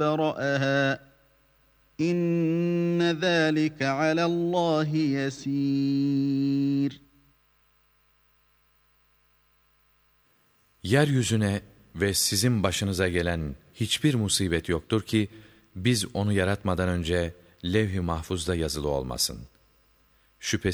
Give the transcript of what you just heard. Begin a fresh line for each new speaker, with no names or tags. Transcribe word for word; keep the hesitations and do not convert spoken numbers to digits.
برأها İnne zâlike alallâhi yesîr.
Yeryüzüne ve sizin başınıza gelen hiçbir musibet yoktur ki, biz onu yaratmadan önce levh-i mahfuzda yazılı olmasın. Şüphesiz